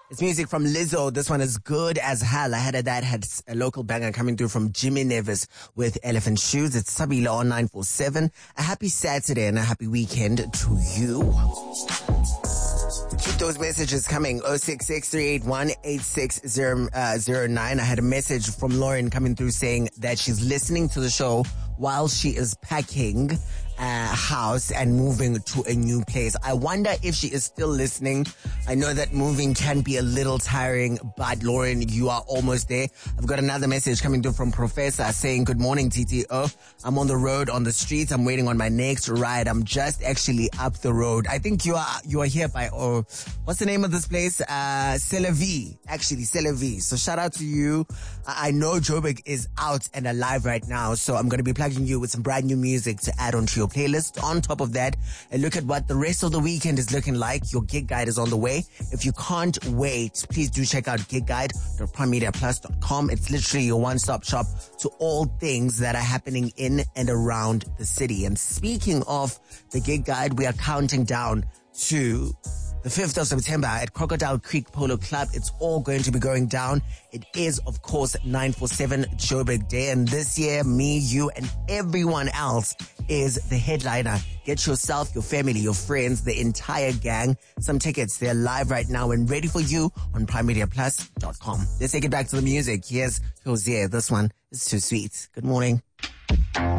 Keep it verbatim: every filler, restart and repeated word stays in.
It's music from Lizzo. This one is good as hell. I had a, that had a local banger coming through from Jimmy Nevis with Elephant Shoes. It's Sabila on nine four seven. A happy Saturday and a happy weekend to you. Keep those messages coming. oh six six, three eight one, eight six zero nine. I had a message from Lauren coming through saying that she's listening to the show while she is packing a house and moving to a new place. I wonder if she is still listening. I know that moving can be a little tiring, but Lauren, you are almost there. I've got another message coming through from Professor saying, good morning, T T O. I'm on the road, on the streets. I'm waiting on my next ride. I'm just actually up the road. I think you are, you are here by, oh, what's the name of this place? Uh, Selavi. Actually, Selavi. So shout out to you. I know Joburg is out and alive right now, so I'm going to be plugging you with some brand new music to add onto your playlist. On top of that, and look at what the rest of the weekend is looking like. Your gig guide is on the way. If you can't wait, please do check out gig guide dot prime media plus dot com. It's literally your one-stop shop to all things that are happening in and around the city. And speaking of the gig guide, we are counting down to the fifth of September at Crocodile Creek Polo Club. It's all going to be going down. It is, of course, nine four seven Joburg Day. And this year, me, you, and everyone else is the headliner. Get yourself, your family, your friends, the entire gang. Some tickets, they're live right now and ready for you on prime media plus dot com. Let's take it back to the music. Here's Jose. This one is too sweet. Good morning.